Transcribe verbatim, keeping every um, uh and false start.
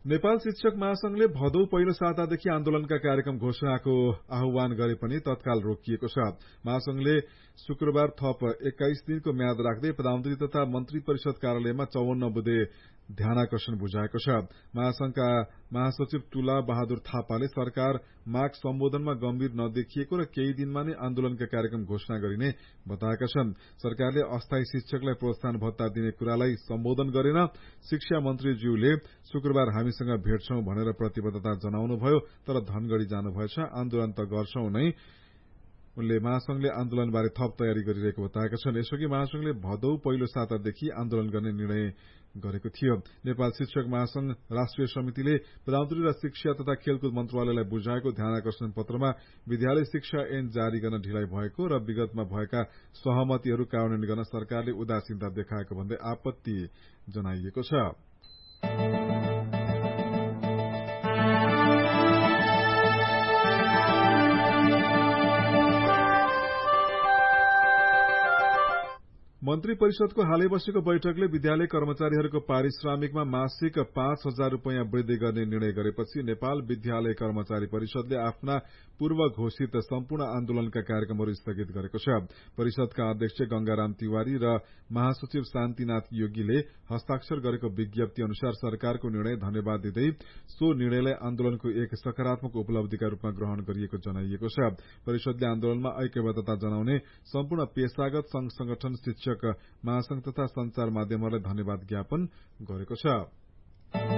नेपाल शिक्षक महासंघले भदौ पहिलो सातादेखि आन्दोलनका कार्यक्रम घोषणाको आह्वान गरे पनि तत्काल रोकिएको छ। महासंघले शुक्रबार थप एक्काइस दिनको म्याद राख्दै प्रधानमन्त्री तथा मन्त्री परिषद कार्यालयमा चौवन्न बुँदे ध्यानाकर्षण बुझाएको छ। महासंघका महासचिव तुला बहादुर थापाले सरकार माग सम्बोधनमा गम्भीर नदेखिएको र केही दिनमा नै आन्दोलनका कार्यक्रम घोषणा गरिने बताएका छन्। सरकारले अस्थायी शिक्षकलाई प्रोत्साहन भत्ता दिने कुरालाई सम्बोधन गरेन। शिक्षा मन्त्रीज्यूले शुक्रबार हामीसँग भेट्छौं भनेर प्रतिबद्धता जनाउनुभयो, तर धनगढ़ी जानुभएछ। आन्दोलन त गर्छौं नै। उनले महासंघले आन्दोलनबारे थप तयारी गरिरहेको बताएका छन्। यसअघि महासंघले भदौ पहिलो सातादेखि आन्दोलन गर्ने निर्णय गरेको थियो। नेपाल शिक्षक महासंघ राष्ट्रिय समितिले प्रधानमन्त्री र शिक्षा तथा खेलकुद मन्त्रालयलाई बुझाएको ध्यानाकर्षण पत्रमा विद्यालय शिक्षा ऐन जारी गर्न ढिलाइ भएको र विगतमा भएका सहमतिहरू कार्यान्वयन गर्न सरकारले उदासीनता देखाएको भन्दै आपत्ति जनाइएको छ। मन्त्री परिषदको हालै बसेको बैठकले विद्यालय कर्मचारीहरूको पारिश्रमिकमा मासिक पाँच हजार रूपियाँ वृद्धि गर्ने निर्णय गरेपछि नेपाल विद्यालय कर्मचारी परिषदले आफ्ना पूर्व घोषित सम्पूर्ण आन्दोलनका कार्यक्रमहरू स्थगित गरेको छ। परिषदका अध्यक्ष गंगाराम तिवारी र महासचिव शान्तिनाथ योगीले हस्ताक्षर गरेको विज्ञप्ति अनुसार सरकारको निर्णय धन्यवाद दिँदै सो निर्णयलाई आन्दोलनको एक सकारात्मक उपलब्धिका रूपमा ग्रहण गरिएको जनाइएको छ। परिषदले आन्दोलनमा ऐक्यबद्धता जनाउने सम्पूर्ण पेशागत संघ संगठन शिक्षक महासंघ तथा संचार माध्यमहरूलाई धन्यवाद ज्ञापन गरेको छ।